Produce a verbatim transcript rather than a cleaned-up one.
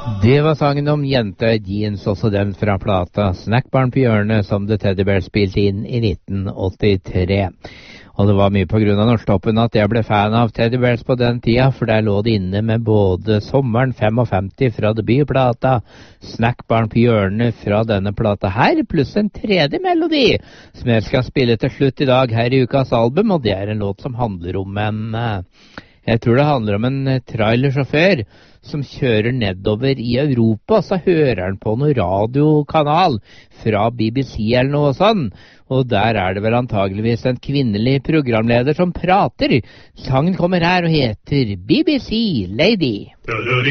Det var sangen om jenta i jeans, også den fra plata Snackbarn på hjørnet, som The Teddy Bears spilte inn i nitten åttitre. Og det var mye på grunn av Norsktoppen at jeg ble fan av Teddy Bears på den tida, for der lå det inne med både Sommeren femtifem fra debutplata, Snackbarn på hjørnet fra denne plata her, pluss en tredje melodi, som jeg skal spille til slutt i dag her i ukas album, og det er en låt som handler om en, jeg tror det handler om en trailersjåfør, som kjører nedover i Europa, så hører han på noen radiokanal fra B B C eller noe sånn, og der er det vel antageligvis en kvinnelig programleder som prater. Sangen kommer her og heter B B C Lady.